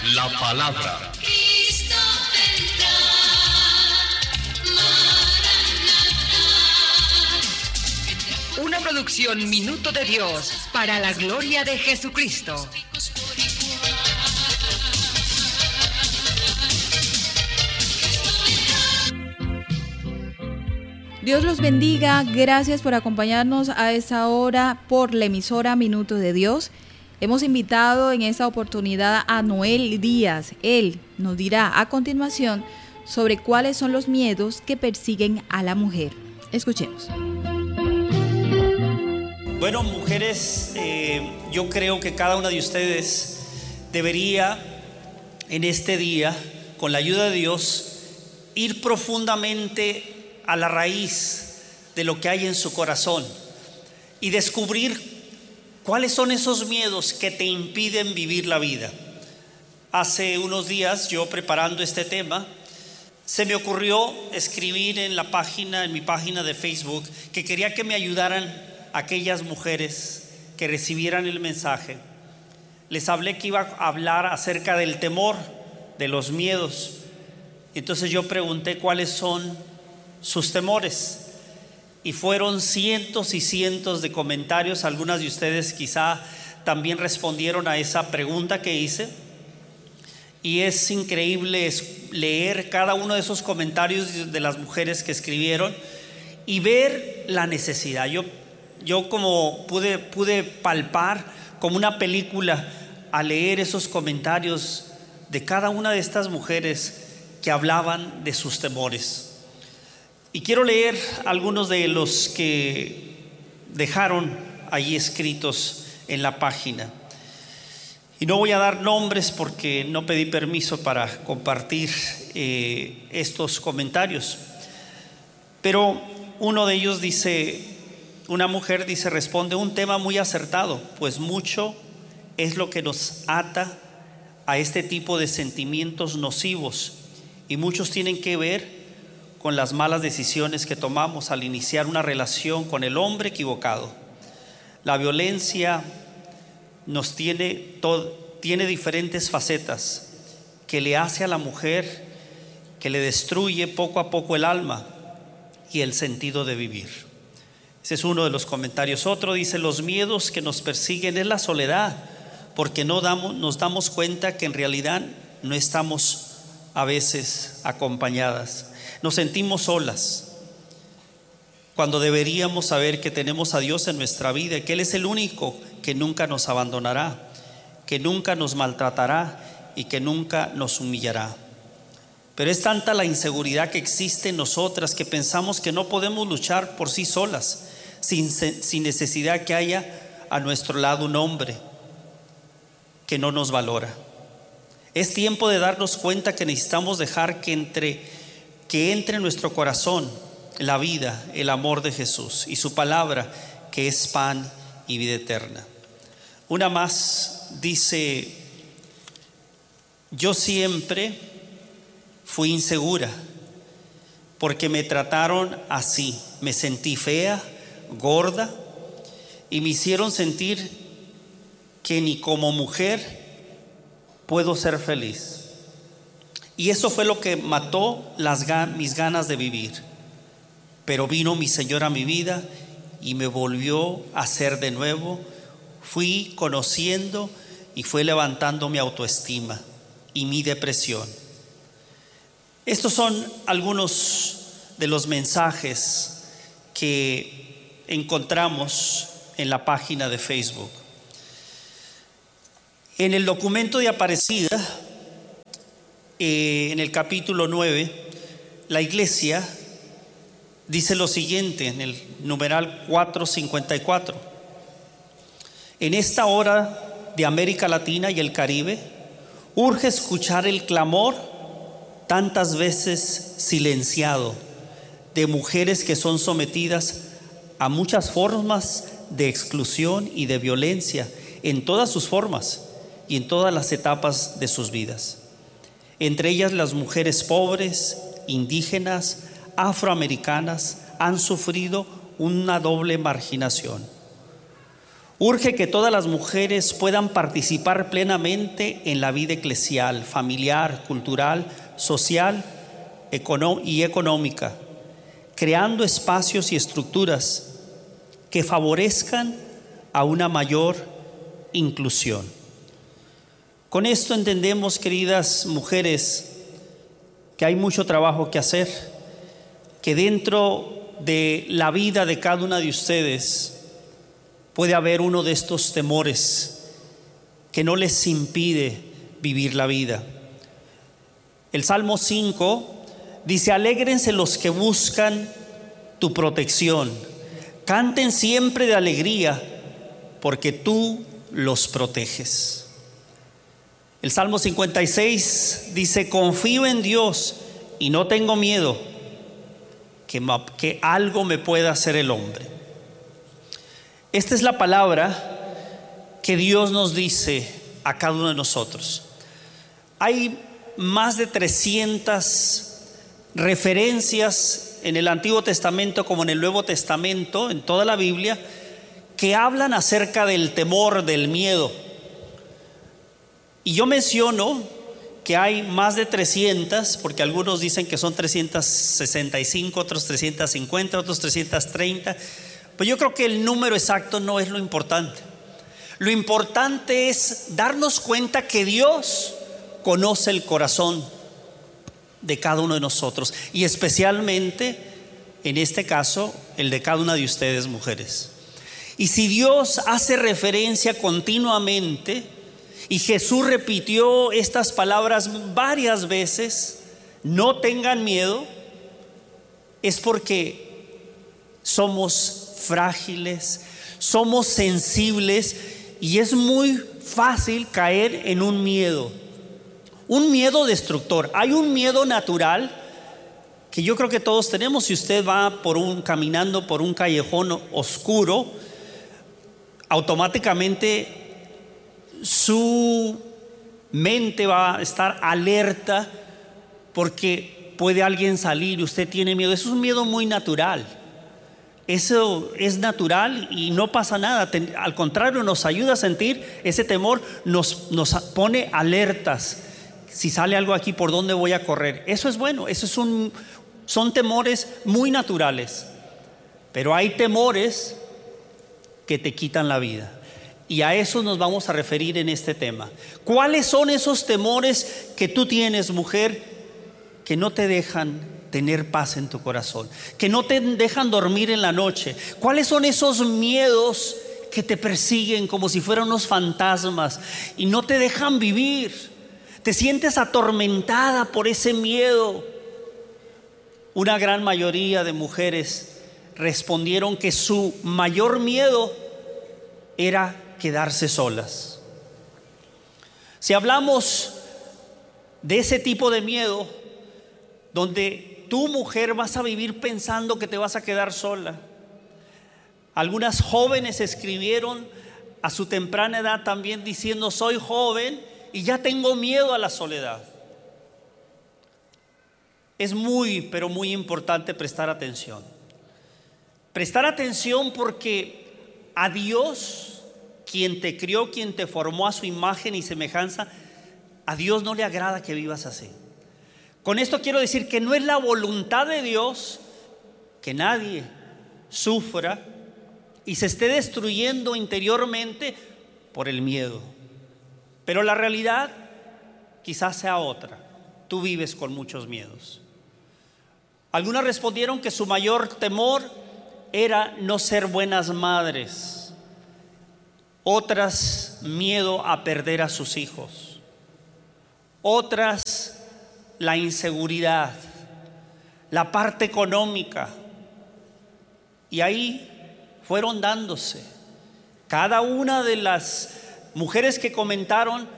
la palabra. Cristo vendrá, Maranatá. Una producción Minuto de Dios para la gloria de Jesucristo. Dios los bendiga, gracias por acompañarnos a esta hora por la emisora Minuto de Dios. Hemos invitado en esta oportunidad a Noel Díaz. Él nos dirá a continuación sobre cuáles son los miedos que persiguen a la mujer. Escuchemos. Bueno, mujeres, yo creo que cada una de ustedes debería en este día, con la ayuda de Dios, ir profundamente a la raíz de lo que hay en su corazón y descubrir cuáles son esos miedos que te impiden vivir la vida. Hace unos días, yo preparando este tema, se me ocurrió escribir en mi página de Facebook, que quería que me ayudaran aquellas mujeres que recibieran el mensaje. Les hablé que iba a hablar acerca del temor, de los miedos. Entonces yo pregunté cuáles son sus temores, y fueron cientos y cientos de comentarios. Algunas de ustedes quizá también respondieron a esa pregunta que hice, y es increíble leer cada uno de esos comentarios de las mujeres que escribieron y ver la necesidad. Yo como pude palpar como una película al leer esos comentarios de cada una de estas mujeres que hablaban de sus temores. Y quiero leer algunos de los que dejaron allí escritos en la página. Y no voy a dar nombres porque no pedí permiso para compartir estos comentarios. Pero uno de ellos dice, una mujer dice, responde: un tema muy acertado, pues mucho es lo que nos ata a este tipo de sentimientos nocivos, y muchos tienen que ver con las malas decisiones que tomamos al iniciar una relación con el hombre equivocado. La violencia tiene diferentes facetas que le hace a la mujer, que le destruye poco a poco el alma y el sentido de vivir. Ese es uno de los comentarios. Otro dice: los miedos que nos persiguen es la soledad, porque nos damos cuenta que en realidad no estamos a veces acompañadas. Nos sentimos solas cuando deberíamos saber que tenemos a Dios en nuestra vida y que Él es el único que nunca nos abandonará, que nunca nos maltratará y que nunca nos humillará. Pero es tanta la inseguridad que existe en nosotras que pensamos que no podemos luchar por sí solas, sin necesidad que haya a nuestro lado un hombre que no nos valora. Es tiempo de darnos cuenta que necesitamos dejar que entre en nuestro corazón la vida, el amor de Jesús y su palabra, que es pan y vida eterna. Una más dice: yo siempre fui insegura porque me trataron así. Me sentí fea, gorda, y me hicieron sentir que ni como mujer puedo ser feliz. Y eso fue lo que mató mis ganas de vivir. Pero vino mi Señor a mi vida y me volvió a hacer de nuevo. Fui conociendo y fue levantando mi autoestima y mi depresión. Estos son algunos de los mensajes que encontramos en la página de Facebook. En el documento de Aparecida, en el capítulo 9, la iglesia dice lo siguiente en el numeral 454: en esta hora de América Latina y el Caribe, urge escuchar el clamor tantas veces silenciado de mujeres que son sometidas a muchas formas de exclusión y de violencia en todas sus formas y en todas las etapas de sus vidas. Entre ellas las mujeres pobres, indígenas, afroamericanas han sufrido una doble marginación. Urge que todas las mujeres puedan participar plenamente en la vida eclesial, familiar, cultural, social y económica, creando espacios y estructuras que favorezcan a una mayor inclusión. Con esto entendemos, queridas mujeres, que hay mucho trabajo que hacer, que dentro de la vida de cada una de ustedes puede haber uno de estos temores que no les impide vivir la vida. El Salmo 5 dice: alégrense los que buscan tu protección, canten siempre de alegría, porque tú los proteges. El Salmo 56 dice: confío en Dios y no tengo miedo que algo me pueda hacer el hombre. Esta es la palabra que Dios nos dice a cada uno de nosotros. Hay más de 300 referencias en el Antiguo Testamento como en el Nuevo Testamento, en toda la Biblia, que hablan acerca del temor, del miedo. Y yo menciono que hay más de 300, porque algunos dicen que son 365, otros 350, otros 330. Pues yo creo que el número exacto no es lo importante. Lo importante es darnos cuenta que Dios conoce el corazón de cada uno de nosotros, y especialmente en este caso el de cada una de ustedes, mujeres. Y si Dios hace referencia continuamente, y Jesús repitió estas palabras varias veces: no tengan miedo, es porque somos frágiles, somos sensibles, y es muy fácil caer en un miedo destructor. Hay un miedo natural que yo creo que todos tenemos. Si usted va caminando por un callejón oscuro, automáticamente su mente va a estar alerta porque puede alguien salir y usted tiene miedo. Eso es un miedo muy natural. Eso es natural y no pasa nada. Al contrario, nos ayuda a sentir ese temor, nos pone alertas. Si sale algo aquí, ¿por dónde voy a correr? Eso es bueno. Son temores muy naturales. Pero hay temores que te quitan la vida, y a eso nos vamos a referir en este tema. ¿Cuáles son esos temores que tú tienes, mujer, que no te dejan tener paz en tu corazón, que no te dejan dormir en la noche? ¿Cuáles son esos miedos que te persiguen como si fueran unos fantasmas y no te dejan vivir? Te sientes atormentada por ese miedo. Una gran mayoría de mujeres respondieron que su mayor miedo era quedarse solas. Si hablamos de ese tipo de miedo, donde tú, mujer, vas a vivir pensando que te vas a quedar sola. Algunas jóvenes escribieron a su temprana edad también diciendo: soy joven y ya tengo miedo a la soledad. Es muy, pero muy importante prestar atención. Prestar atención porque a Dios, quien te crió, quien te formó a su imagen y semejanza, a Dios no le agrada que vivas así. Con esto quiero decir que no es la voluntad de Dios que nadie sufra y se esté destruyendo interiormente por el miedo. Pero la realidad quizás sea otra. Tú vives con muchos miedos. Algunas respondieron que su mayor temor era no ser buenas madres. Otras, miedo a perder a sus hijos. Otras, la inseguridad, la parte económica. Y ahí fueron dándose. Cada una de las mujeres que comentaron